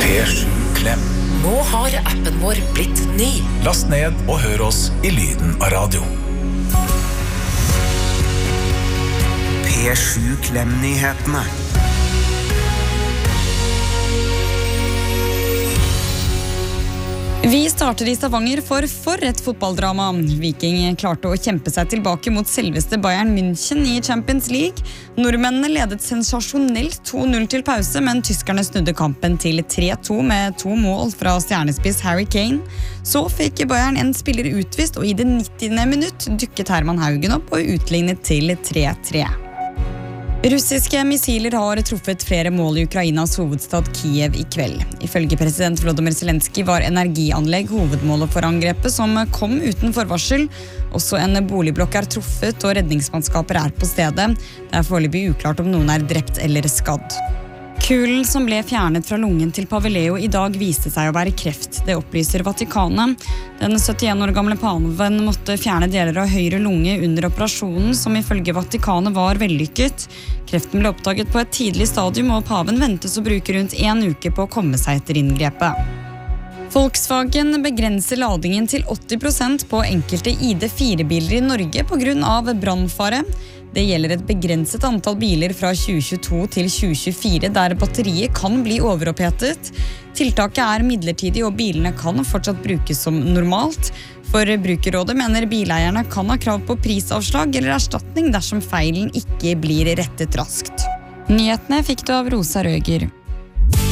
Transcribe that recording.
P7 Klem. Nå har appen vår blitt ny. Last ned og hør oss i lyden av radio. P7 Klem-nyhetene. Vi starter i Stavanger for et fotballdrama. Viking klarte å kjempe seg tilbake mot selveste Bayern München i Champions League. Nordmennene ledet sensasjonelt 2-0 til pause, men tyskerne snudde kampen til 3-2 med 2 mål fra stjernespiss Harry Kane. Så fikk Bayern en spiller utvist, og i det 90. minutt dukket Herman Haugen opp og utlignet til 3-3. Russiske missiler har truffet flere mål i Ukrainas hovedstad Kiev i kveld. Ifølge president Volodymyr Zelenskyj var energianlegg hovedmålet for angrepet, som kom uten forvarsel. Også en boligblokk er truffet, og redningsmannskaper er på stedet. Det er foreløpig uklart om noen er drept eller skadd. Kulen som ble fjernet fra lungen til Paveleo i dag viste seg å være kreft. Det opplyser Vatikanet. Den 71 år gamle paven måtte fjerne deler av høyre lunge under operasjonen, som ifølge Vatikanet var vellykket. Kreften ble oppdaget på et tidlig stadium, og paven ventes å bruke rundt 1 uke på å komme seg etter inngrepet. Volkswagen begrenser ladingen til 80% på enkelte ID4-biler i Norge på grunn av brannfare. Det gjelder et begrenset antall biler fra 2022 til 2024 der batteriet kan bli overopphetet. Tiltaket er midlertidig, og bilene kan fortsatt brukes som normalt. Forbrukerrådet mener bileierne kan ha krav på prisavslag eller erstatning dersom feilen ikke blir rettet raskt. Nyhetene fikk du av Rosa Røger.